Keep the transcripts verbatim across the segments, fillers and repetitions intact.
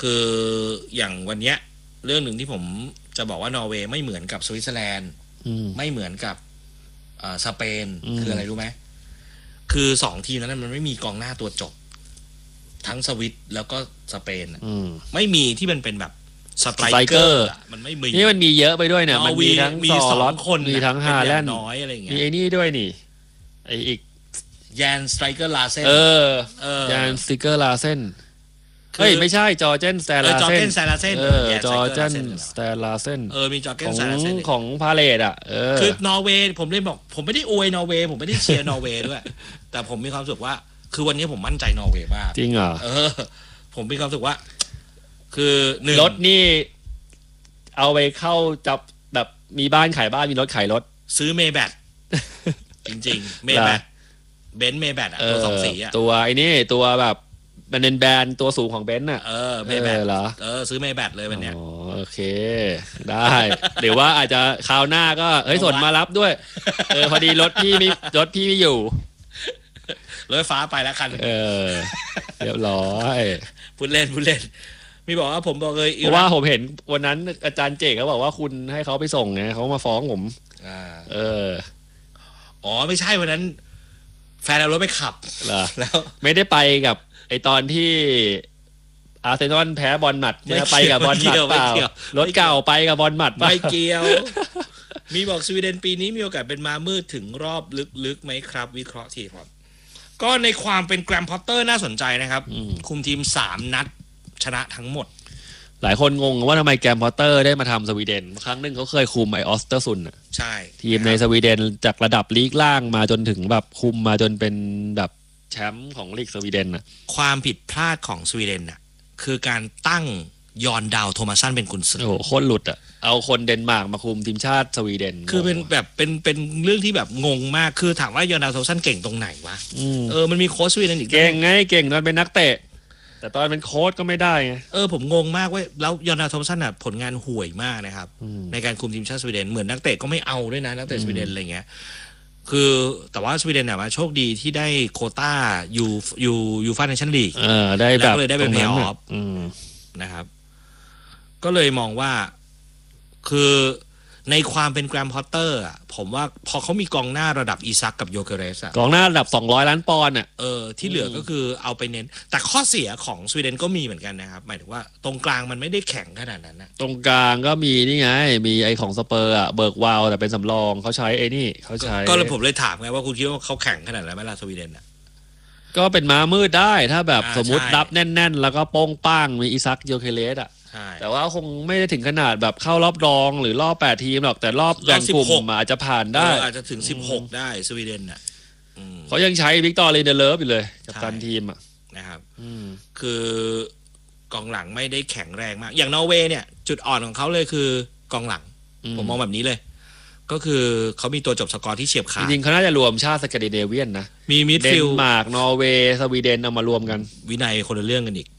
คืออย่างวันเนี้ยเรื่องหนึ่งที่ผมจะบอกว่านอร์เวย์ไม่เหมือนกับสวิตเซอร์แลนด์ไม่เหมือนกับสเปนคืออะไรรู้ไหมคือสองทีมนั้นมันไม่มีกองหน้าตัวจบทั้งสวิตแล้วก็สเปนไม่มีที่มันเป็นแบบสไตรเกอร์มันไม่มีนี่มันมีเยอะไปด้วยเนี่ยมันมีทั้งมีสองคนมีทั้งฮาแลนด์น้อยอะไรอย่างเงี้ยมีไอ้นี่ด้วยนี่ไอ้อีกแยนสไตรเกอร์ลาเซนเออแยนสไตรเกอร์ลาเซนเฮ้ยไม่ใช่จอร์เจนสแตนลาเซนเออจอร์เจนสแตนลาเซนเออมีจอร์เจนสแตนลาเซนของพาเลตอ่ะเออคือนอร์เวย์ผมเลยบอกผมไม่ได้อวยนอร์เวย์ผมไม่ได้เชียร์นอร์เวย์ด้วยแต่ผมมีความรู้สึกว่าคือวันนี้ผมมั่นใจนอร์เวย์มากจริงเหรอเออผมมีความรู้สึกว่าคือหนึ่งรถนี่เอาไปเข้าจับแบบมีบ้านขายบ้านมีรถขายรถซื้อเมย์แบทจริงๆเมย์แบทเบนซ์เมย์แบทอ่ะตัวสองสีอ่ะตัวไอ้นี่ตัวแบบมันเป็นแบรนด์ตัวสูงของเบนซ์อ่ะเออเมย์แบทเหรอเออซื้อเมย์แบทเลยวันเนี้ยอ๋อโอเคได้หรือว่าอาจจะคราวหน้าก็เฮ้ยสนมารับด้วยเออพอดีรถพี่มีรถพี่ไม่อยู่รถไฟฟ้าไปแล้วคันเออเรียบร้อยพูดเล่นพูดเล่นมีบอกว่าผมบอกเลยเพราะว่าผมเห็นวันนั้นอาจารย์เจกเขาบอกว่าคุณให้เขาไปส่งไงเขามาฟ้องผมอ่าเอออ๋อไม่ใช่วันนั้นแฟนเอารถไปขับแล้วไม่ได้ไปกับไอตอนที่อาร์เซนอลแพ้บอลหมัดเนี่ยไปกับบอลหมัดเปล่ารถเก่าไปกับบอลหมัดไม่เกี่ยวมีบอกสวีเดนปีนี้มีโอกาสเป็นมามืดถึงรอบลึกๆไหมครับวิเคราะห์ทีครับก็ในความเป็นแกรมพอตเตอร์น่าสนใจนะครับคุมทีมสามนัดชนะทั้งหมดหลายคนงงว่าทำไมแกรมพอตเตอร์ได้มาทำสวีเดนครั้งหนึ่งเขาเคยคุมไอออสเตอร์ซุนอ่ะใช่ทีมในสวีเดนจากระดับลีกล่างมาจนถึงแบบคุมมาจนเป็นแบบแชมป์ของลีกสวีเดนอ่ะความผิดพลาดของสวีเดนอ่ะคือการตั้งยอนดาวโทมัสสันเป็นกุนซือโอ้โหโคตรหลุดอ่ะเอาคนเดนมาร์กมาคุมทีมชาติสวีเดนคือเป็นแบบเป็นเป็นเรื่องที่แบบงงมากคือถามว่ายอนดาวโทมัสสันเก่งตรงไหนวะเออมันมีโค้ชสวีเดนอีกเก่งไงเก่งตอนเป็นนักเตะแต่ตอนเป็นโค้ชก็ไม่ได้ไงเออผมงงมากเว้ยแล้วยอนดาวโทมัสสันอ่ะผลงานห่วยมากนะครับในการคุมทีมชาติสวีเดนเหมือนนักเตะก็ไม่เอาด้วยนะนักเตะสวีเดนอะไรเงี้ยคือแต่ว่าสวีเดนเนี่ยมาโชคดีที่ได้โควต้ายูยูยูฟ่าเนชั่นลีกเออได้แบบเลยได้เป็นเพลย์ออฟนะครับก็เลยมองว่าคือในความเป็นแกรมพอตเตอร์อ่ะผมว่าพอเขามีกองหน้าระดับอีซักกับโยเกเรสอ่ะกองหน้าระดับสองร้อยล้านปอนด์อ่ะเออที่เหลือก็คือเอาไปเน้นแต่ข้อเสียของสวีเดนก็มีเหมือนกันนะครับหมายถึงว่าตรงกลางมันไม่ได้แข็งขนาดนั้นนะตรงกลางก็มีนี่ไงมีไอของสเปอร์อ่ะเบิร์กวาลแต่เป็นสำรองเขาใช้ไอ้นี่เขาใช้ก็เลยผมเลยถามไงว่าคุณคิดว่าเขาแข็งขนาดไหนไหมล่ะสวีเดนอ่ะก็เป็นม้ามืดได้ถ้าแบบสมมุติรับแน่นๆแล้วก็โป้งป้างมีอีซักโยเกเรสอ่ะแต่ว่าคงไม่ได้ถึงขนาดแบบเข้ารอบรองหรือรอบแปดทีมหรอกแต่รอบแบ่งกลุ่มอาจจะผ่านได้อาจจะถึงสิบหกได้สวีเดนน่ะเขายังใช้วิกตอร์เรนเดเลฟอยู่เลยกับตันทีมอ่ะนะครับคือกองหลังไม่ได้แข็งแรงมากอย่างนอร์เวย์เนี่ยจุดอ่อนของเขาเลยคือกองหลังผมมองแบบนี้เลยก็คือเขามีตัวจบสกอร์ที่เฉียบขาดจริงๆเขาน่าจะรวมชาติสแกนดิเนเวียนนะมีมิดฟิลด์เดนมาร์กนอร์เวย์สวีเดนเอามารวมกันวินัยคนละเรื่องกันอีก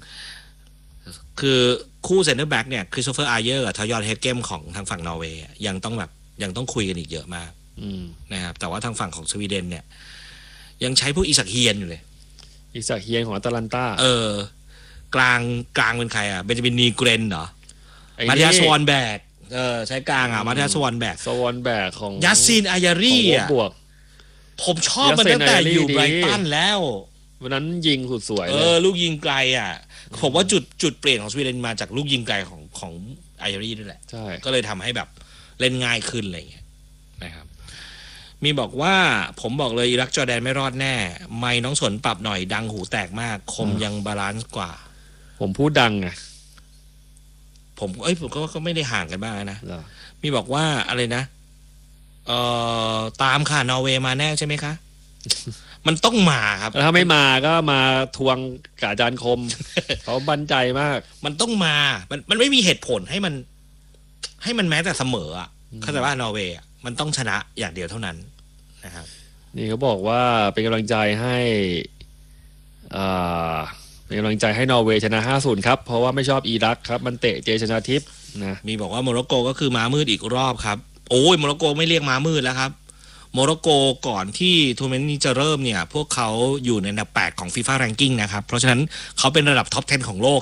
คือคู่เซนเตอร์แบ็กเนี่ยคริสโตเฟอร์อาร์เยอร์กับทอยอนเฮดเกมของทางฝั่งนอร์เวย์ยังต้องแบบยังต้องคุยกันอีกเยอะมากนะครับแต่ว่าทางฝั่งของสวีเดนเนี่ยยังใช้พวกอิสักเฮียนอยู่เลยอิสักเฮียนของอาตาลันตาเออกลางกลางเป็นใครอ่ะเบนจามินนีเกรนเหรอมาธิอัสวอนแบกเออใช้กลางอ่ะมาธิอัสวอนแบกสวอนแบกของยัสซินอายารีอ่ะผมชอบมันตั้งแต่อยู่ไบรตันแล้ววันนั้นยิงสุดสวยเออลูกยิงไกลอ่ะผมว่าจุดจุดเปลี่ยนของสวีเดนมาจากลูกยิงไกลของของไออารีนี่แหละใช่ก็เลยทำให้แบบเล่นง่ายขึ้นอะไรอย่างเงี้ยนะครับมีบอกว่าผมบอกเลยอิรักจอร์แดนไม่รอดแน่ไม่น้องสนปรับหน่อยดังหูแตกมากคมยังบาลานซ์กว่าผมพูดดังไงผมเอ้ยผมก็ก็ไม่ได้ห่างกันบ้างนะมีบอกว่าอะไรนะเอ่อตามค่ะนอร์เวย์มาแน่ใช่ไหมคะมันต้องมาครับถ้าไม่มาก็มาทวงกับอาจารย์คม เขาบันใจมากมันต้องมามันมันไม่มีเหตุผลให้มันให้มันแม้แต่เสมออ่ะเข้าใจว่านอร์เวย์มันต้องชนะอย่างเดียวเท่านั้นนะครับนี่เขาบอกว่าเป็นกำลังใจให้อ่าเป็นกำลังใจให้นอร์เวย์ชนะ ห้าศูนย์ ครับเพราะว่าไม่ชอบอิรักครับมันเตะเจชนาทิพย์นะมีบอกว่าโมร็อกโกก็คือม้ามืดอีกรอบครับโอ้ยโมร็อกโกไม่เรียกม้ามืดแล้วครับโมร็อกโกก่อนที่ทัวร์นาเมนต์นี้จะเริ่มเนี่ยพวกเขาอยู่ในอันดับแปดของ FIFA Ranking นะครับเพราะฉะนั้นเขาเป็นระดับท็อปสิบของโลก